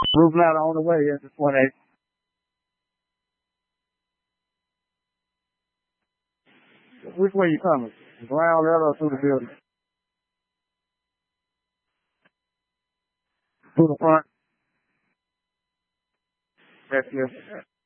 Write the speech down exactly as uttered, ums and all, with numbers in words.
Roof ladder on the way. It's just one eight. Which way you coming? Around the other or through the building? Through the front. That's yes.